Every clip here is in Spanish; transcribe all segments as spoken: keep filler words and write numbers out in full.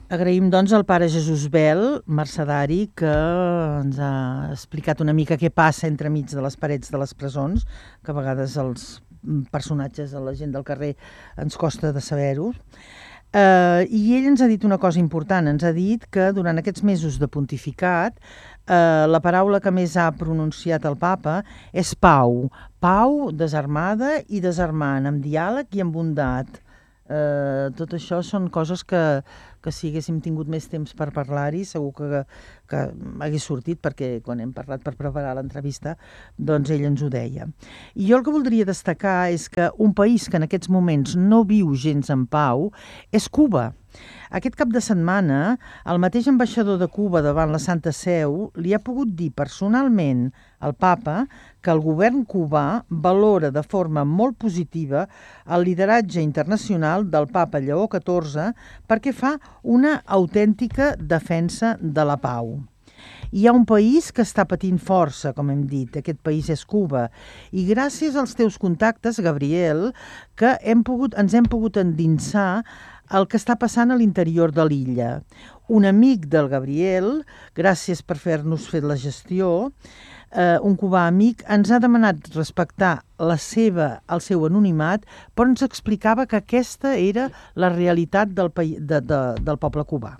Agraïm, doncs, al pare Jesús Bel, mercedari, que ens ha explicat una mica què passa entremig de les parets de les presons, que a vegades els personatges, a la gent del carrer, ens costa de saber-ho. Eh, I ell ens ha dit una cosa important, ens ha dit que durant aquests mesos de pontificat eh, la paraula que més ha pronunciat el papa és pau, pau desarmada i desarmant, amb diàleg i amb bondat. Eh, tot això són coses que, que si haguéssim tingut més temps per parlar-hi segur que, que hagués sortit, perquè quan hem parlat per preparar l'entrevista doncs ell ens ho deia. I jo el que voldria destacar és que un país que en aquests moments no viu gens en pau és Cuba. Aquest cap de setmana, el mateix ambaixador de Cuba davant la Santa Seu li ha pogut dir personalment al papa que el govern cubà valora de forma molt positiva el lideratge internacional del papa Lleó catorze perquè fa una autèntica defensa de la pau. Hi ha un país que està patint força, com hem dit, aquest país és Cuba, i gràcies als teus contactes, Gabriel, que hem pogut, ens hem pogut endinsar el que està passant a l'interior de l'illa. Un amic del Gabriel, gràcies per fer-nos fer la gestió, eh, un cubà amic, ens ha demanat respectar la seva, el seu anonimat, però ens explicava que aquesta era la realitat del, de, de, del poble cubà.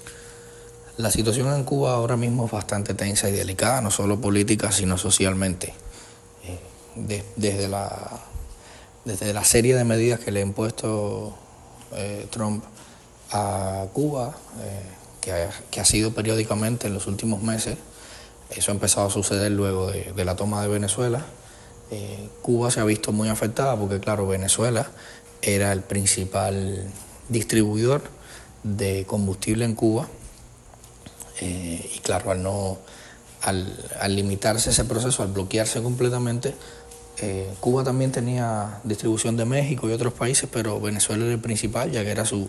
La situación en Cuba ahora mismo es bastante tensa y delicada, no solo política, sino socialmente. Eh, de, desde, la, desde la serie de medidas que le ha impuesto eh, Trump a Cuba, eh, que, ha, que ha sido periódicamente en los últimos meses, eso ha empezado a suceder luego de, de la toma de Venezuela. Eh, Cuba se ha visto muy afectada porque, claro, Venezuela era el principal distribuidor de combustible en Cuba. Eh, y claro, al, no, al, al limitarse ese proceso, al bloquearse completamente, eh, Cuba también tenía distribución de México y otros países, pero Venezuela era el principal, ya que era su,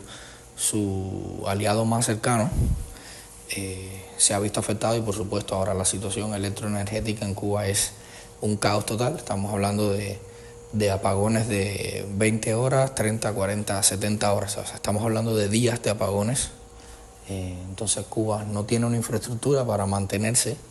su aliado más cercano. Eh, se ha visto afectado y por supuesto ahora la situación electroenergética en Cuba es un caos total. Estamos hablando de, de apagones de veinte horas, treinta, cuarenta, setenta horas, o sea, estamos hablando de días de apagones. Eh, entonces Cuba no tiene una infraestructura para mantenerse, eh,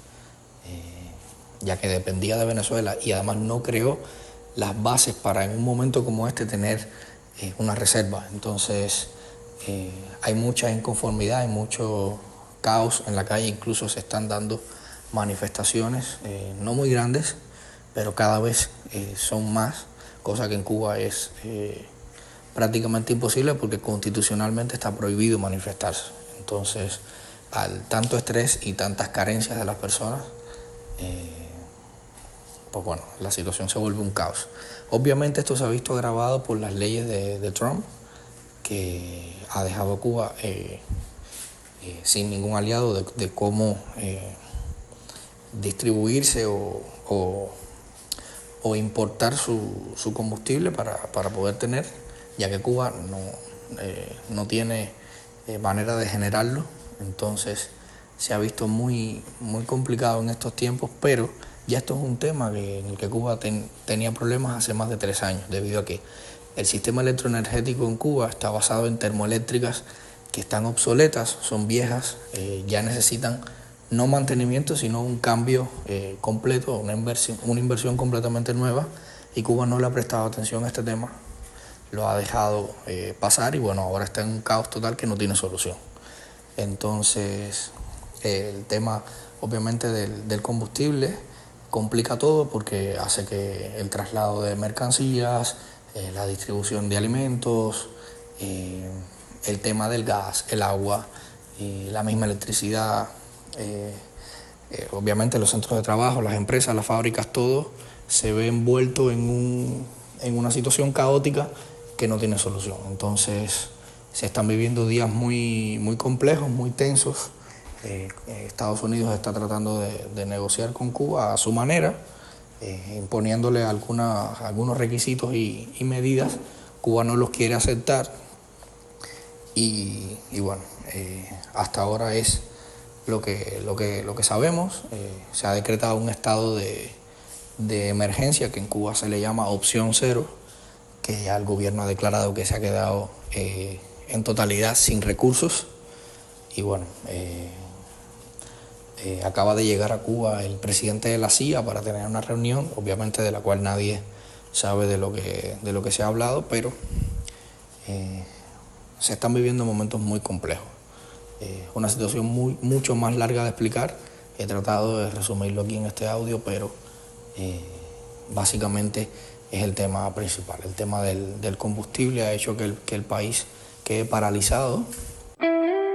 ya que dependía de Venezuela y además no creó las bases para en un momento como este tener eh, una reserva. Entonces eh, hay mucha inconformidad, hay mucho caos en la calle, incluso se están dando manifestaciones, eh, no muy grandes, pero cada vez eh, son más, cosa que en Cuba es eh, prácticamente imposible porque constitucionalmente está prohibido manifestarse. Entonces, al tanto estrés y tantas carencias de las personas, eh, pues bueno, la situación se vuelve un caos. Obviamente esto se ha visto agravado por las leyes de, de Trump, que ha dejado a Cuba eh, eh, sin ningún aliado de, de cómo eh, distribuirse o, o, o importar su, su combustible para, para poder tener, ya que Cuba no, eh, no tiene Eh, manera de generarlo. Entonces se ha visto muy, muy complicado en estos tiempos, pero ya esto es un tema que, en el que Cuba ten, tenía problemas hace más de tres años, debido a que el sistema electroenergético en Cuba está basado en termoeléctricas que están obsoletas, son viejas, eh, ya necesitan no mantenimiento, sino un cambio eh, completo, una inversión, una inversión completamente nueva, y Cuba no le ha prestado atención a este tema. Lo ha dejado eh, pasar y bueno, ahora está en un caos total que no tiene solución. Entonces, eh, el tema obviamente del, del combustible complica todo porque hace que el traslado de mercancías, eh, la distribución de alimentos, eh, el tema del gas, el agua, y la misma electricidad, eh, eh, obviamente los centros de trabajo, las empresas, las fábricas, todo se ve envuelto en, un, en una situación caótica que no tiene solución. Entonces se están viviendo días muy, muy complejos, muy tensos. Eh, Estados Unidos está tratando de, de negociar con Cuba a su manera, eh, imponiéndole alguna, algunos requisitos y, y medidas. Cuba no los quiere aceptar y, y bueno, eh, hasta ahora es lo que, lo que, lo que sabemos. Eh, se ha decretado un estado de, de emergencia que en Cuba se le llama opción cero, que ya el gobierno ha declarado que se ha quedado eh, en totalidad sin recursos. y bueno, eh, eh, acaba de llegar a Cuba el presidente de la C I A para tener una reunión, obviamente de la cual nadie sabe de lo que, de lo que se ha hablado, pero eh, se están viviendo momentos muy complejos. Eh, una situación muy, mucho más larga de explicar. He tratado de resumirlo aquí en este audio, pero eh, básicamente es el tema principal. El tema del, del combustible ha hecho que el, que el país quede paralizado